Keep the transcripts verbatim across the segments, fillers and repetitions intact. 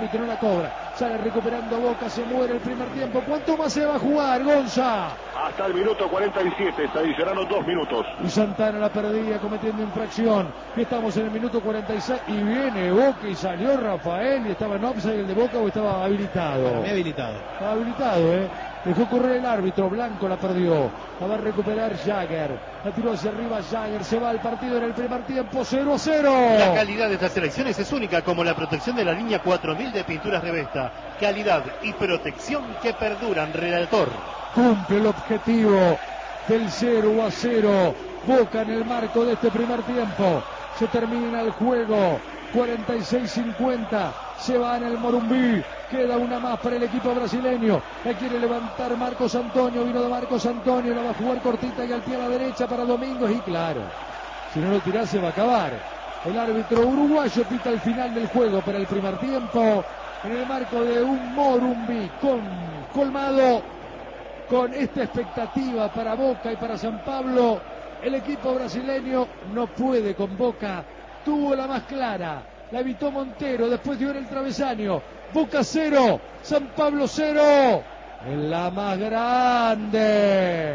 árbitro no la cobra. Sale recuperando Boca, se muere el primer tiempo. ¿Cuánto más se va a jugar, Gonza? Hasta el minuto cuarenta y siete, se adicionaron dos minutos. Y Santana la perdía cometiendo infracción. Y estamos en el minuto cuarenta y seis y viene Boca y salió Rafael. ¿Y estaba en offside el de Boca o estaba habilitado? Para mí habilitado. Estaba habilitado, ¿eh? Dejó correr el árbitro, Blanco la perdió. La va a recuperar Jagger. La tiró hacia arriba Jagger. Se va al partido en el primer tiempo, cero a cero. La calidad de estas selecciones es única, como la protección de la línea cuatro mil de pinturas Revesta. Calidad y protección que perduran, relator. Cumple el objetivo del cero a cero. Boca en el marco de este primer tiempo. Se termina el juego. cuarenta y seis cincuenta. Se va en el Morumbí. Queda una más para el equipo brasileño. La quiere levantar Marcos Antonio. Vino de Marcos Antonio. La va a jugar cortita y al pie a la derecha para Domingos. Y claro, si no lo tirás se va a acabar. El árbitro uruguayo pita el final del juego para el primer tiempo. En el marco de un Morumbí con colmado. Con esta expectativa para Boca y para San Pablo. El equipo brasileño no puede con Boca. Tuvo la más clara. La evitó Montero. Después dio en el travesaño. Boca cero. San Pablo cero. En la más grande.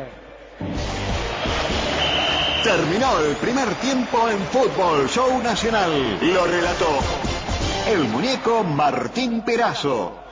Terminó el primer tiempo en Fútbol Show Nacional. Lo relató el muñeco Martín Perazo.